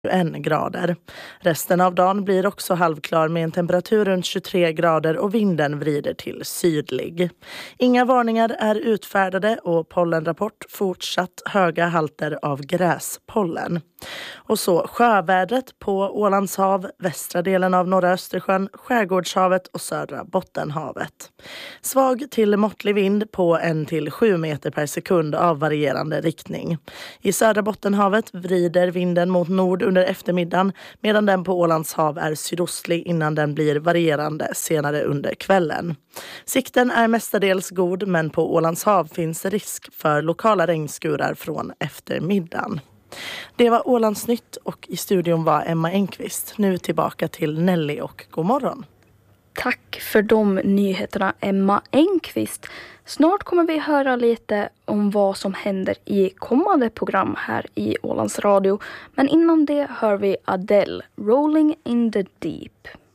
21 grader. Resten av dagen blir också halvklar med en temperatur runt 23 grader och vinden vrider till sydlig. Inga varningar är utfärdade och pollenrapport fortsatt höga halter av gräspollen. Och så sjövädret på Ålands hav, västra delen av norra Östersjön, skärgårdshavet och södra Bottenhavet. Svag till måttlig vind på 1-7 meter per sekund av varierande riktning. I södra Bottenhavet vrider vinden mot nord under eftermiddagen medan den på Ålands hav är sydostlig innan den blir varierande senare under kvällen. Sikten är mestadels god men på Ålands hav finns risk för lokala regnskurar från eftermiddagen. Det var Ålandsnytt och i studion var Emma Engqvist. Nu tillbaka till Nelly och god morgon. Tack för de nyheterna, Emma Engqvist. Snart kommer vi höra lite om vad som händer i kommande program här i Ålands Radio. Men innan det hör vi Adele, Rolling in the Deep.